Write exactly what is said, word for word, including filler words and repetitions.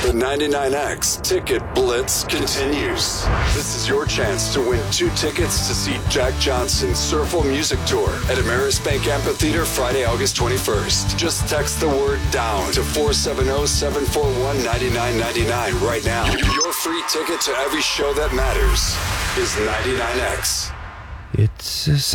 The ninety-nine X Ticket Blitz continues. This is your chance to win two tickets to see Jack Johnson's Surfle Music Tour at Ameris Bank Amphitheater Friday, August twenty-first. Just text the word DOWN to four seven zero, seven four one, nine nine nine nine right now. Your free ticket to every show that matters is ninety-nine X. It's a